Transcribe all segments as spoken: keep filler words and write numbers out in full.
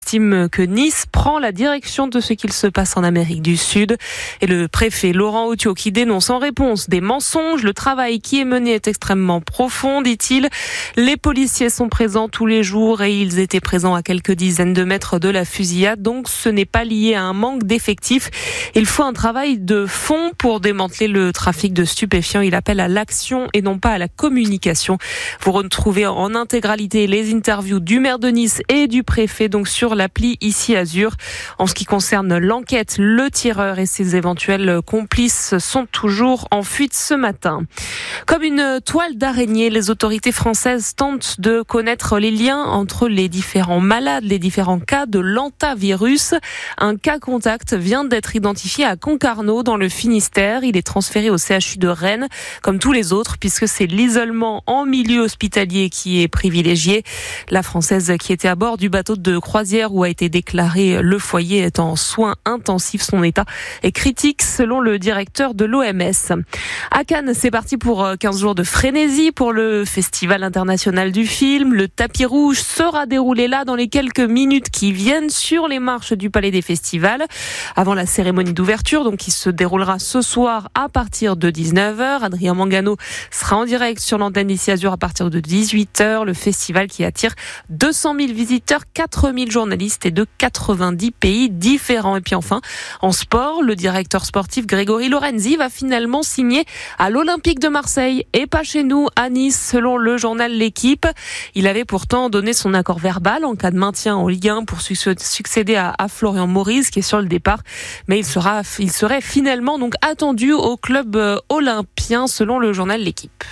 estime que Nice prend la direction de ce qu'il se passe en Amérique du Sud. Et le préfet Laurent Autiot qui dénonce en réponse des mensonges. Le travail qui est mené est extrêmement profond, dit-il. Les policiers sont présents tous les jours et ils étaient présents à quelques dizaines de mètres de la fusillade. Donc ce n'est pas lié à un manque d'effectifs. Il faut un travail de fond pour démanteler le trafic de stupéfiants. Il appelle à l'action et non pas à la communication. Vous retrouvez en intégralité les interviews du maire de Nice et du préfet donc sur l'appli Ici Azur. En ce qui concerne l'enquête, le tireur et ses éventuels complices sont toujours en fuite ce matin. Comme une toile d'araignée, les autorités françaises tentent de connaître les liens entre les différents malades, les différents cas de l'hantavirus. Un cas contact vient d'être identifié à Concarneau dans le Finistère. Il est transféré au C H U de Rennes, comme tous les autres, puisque c'est l'isolement en milieu hospitalier qui est privilégié. La Française qui était à bord du bateau de croisière où a été déclaré le foyer est en soins intensifs. Son état est critique selon le directeur de l'O M S. À Cannes, c'est parti pour quinze jours de frénésie pour le Festival international du film. Le tapis rouge sera déroulé là dans les quelques minutes qui viennent sur les marches du Palais des Festivals avant la cérémonie d'ouverture, donc qui se déroulera ce soir à partir de dix-neuf heures. Adrien Mangano sera en direct sur l'antenne d'Ici Azur à partir de dix-huit heures. Le festival qui attire deux cent mille visiteurs, quatre mille journalistes et de quatre-vingt-dix pays différents. Et puis enfin, en sport, le directeur sportif Grégory Lorenzi va finalement signer à l'Olympique de Marseille et pas chez nous, à Nice, selon le journal L'Équipe. Il avait pourtant donné son accord verbal en cas de maintien en Ligue un pour succéder à, à Florian Maurice qui est sur le départ, mais il sera, il serait finalement donc attendu au club olympien selon le journal L'Équipe.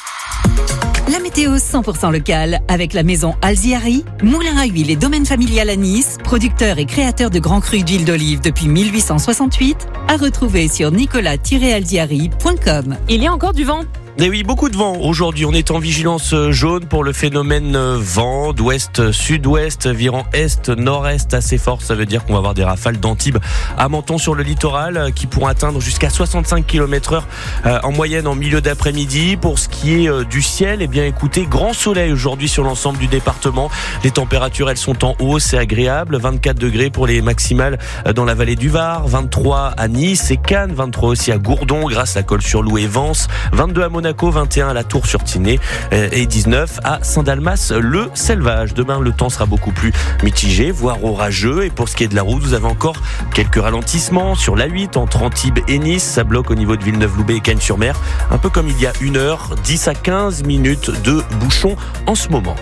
La météo cent pour cent locale avec la maison Alziari, moulin à huile et domaine familial à Nice, producteur et créateur de grands crus d'huile d'olive depuis mille huit cent soixante-huit, à retrouver sur nicolas tiret alziari point com. Il y a encore du vent. Et oui, beaucoup de vent. Aujourd'hui, on est en vigilance jaune pour le phénomène vent d'ouest, sud-ouest, virant est, nord-est assez fort. Ça veut dire qu'on va avoir des rafales d'Antibes à Menton sur le littoral qui pourront atteindre jusqu'à soixante-cinq kilomètres heure en moyenne en milieu d'après-midi. Pour ce qui est du ciel, eh bien, écoutez, grand soleil aujourd'hui sur l'ensemble du département. Les températures, elles sont en hausse, c'est agréable. vingt-quatre degrés pour les maximales dans la vallée du Var, vingt-trois à Nice et Cannes, vingt-trois aussi à Gourdon, grâce à Col-sur-Loup et Vence, vingt-deux à Monaco, vingt et un à la Tour-sur-Tinée et dix-neuf à Saint-Dalmas-le-Selvage. Demain, le temps sera beaucoup plus mitigé, voire orageux. Et pour ce qui est de la route, vous avez encore quelques ralentissements sur l'A huit entre Antibes et Nice. Ça bloque au niveau de Villeneuve-Loubet et Cagnes-sur-Mer. Un peu comme il y a une heure, dix à quinze minutes de bouchons en ce moment.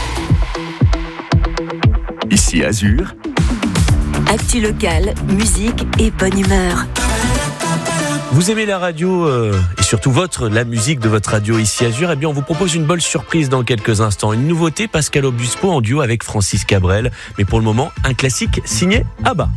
Ici Azur. Actu locale, musique et bonne humeur. Vous aimez la radio euh, et surtout votre, la musique de votre radio Ici Azur, eh bien on vous propose une bonne surprise dans quelques instants. Une nouveauté, Pascal Obispo en duo avec Francis Cabrel. Mais pour le moment, un classique signé ABBA.